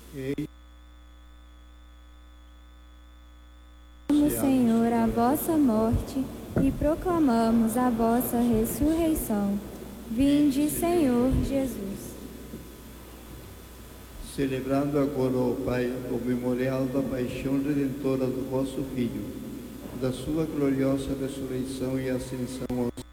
Senhor, a vossa morte e proclamamos a vossa ressurreição. Vinde, Senhor Jesus. Celebrando agora, ó Pai, o memorial da paixão redentora do vosso Filho, da sua gloriosa ressurreição e ascensão aos